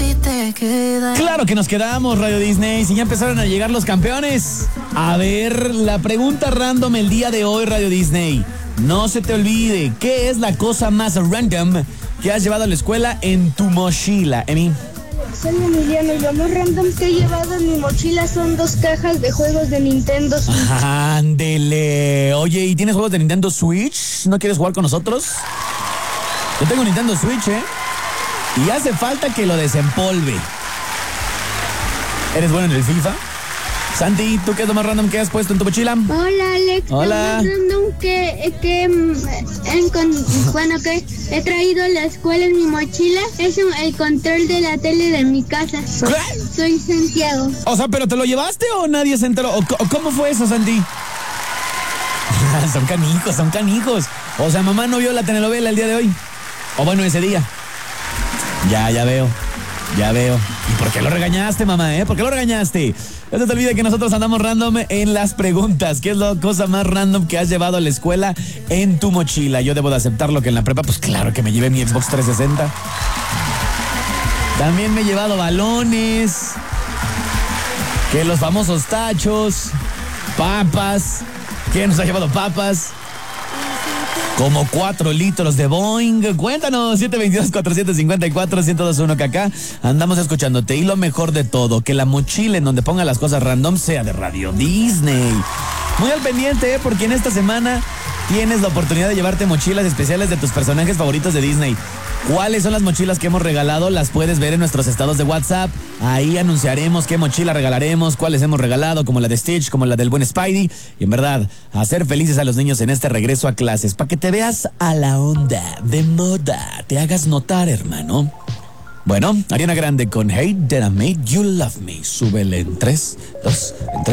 si te quedas. Claro que nos quedamos, Radio Disney. Si ya empezaron a llegar los campeones. A ver, la pregunta random el día de hoy, Radio Disney. No se te olvide, ¿qué es la cosa más random que has llevado a la escuela en tu mochila, Emi? Soy Emiliano y lo más random que he llevado en mi mochila son 2 cajas de juegos de Nintendo Switch. Ándele. Oye, ¿y tienes juegos de Nintendo Switch? ¿No quieres jugar con nosotros? Yo tengo Nintendo Switch, y hace falta que lo desempolve. ¿Eres bueno en el FIFA? Santi, ¿tú qué es lo más random que has puesto en tu mochila? Hola, Alex. Hola. Lo más random que he traído a la escuela en mi mochila es el control de la tele de mi casa. Soy Santiago. O sea, ¿pero te lo llevaste o nadie se enteró? ¿O cómo fue eso, Santi? Son canijos. O sea, mamá no vio la telenovela el día de hoy. O bueno, ese día. Ya veo. ¿Y por qué lo regañaste, mamá, ¿Por qué lo regañaste? No se te olvide que nosotros andamos random en las preguntas. ¿Qué es la cosa más random que has llevado a la escuela en tu mochila? Yo debo de aceptarlo que en la prepa, pues claro que me llevé mi Xbox 360. También me he llevado balones, que los famosos tachos, papas. ¿Quién nos ha llevado papas? Como 4 litros de Boeing. Cuéntanos, 722-454-1021, que acá andamos escuchándote. Y lo mejor de todo, que la mochila en donde ponga las cosas random sea de Radio Disney. Muy al pendiente, porque en esta semana tienes la oportunidad de llevarte mochilas especiales de tus personajes favoritos de Disney. ¿Cuáles son las mochilas que hemos regalado? Las puedes ver en nuestros estados de WhatsApp. Ahí anunciaremos qué mochila regalaremos, cuáles hemos regalado, como la de Stitch, como la del buen Spidey. Y en verdad, hacer felices a los niños en este regreso a clases, para que te veas a la onda, de moda, te hagas notar, hermano. Bueno, Ariana Grande con Hey, Did I Make You Love Me. Súbele en 3, 2, en 3.